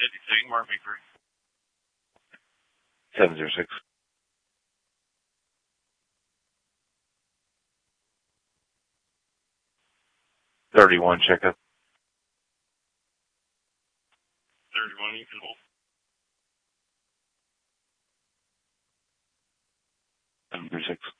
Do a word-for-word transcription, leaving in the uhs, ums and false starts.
fifty-six, mark me for seven zero six. thirty-one, check up. thirty-one, you can hold. seven zero six.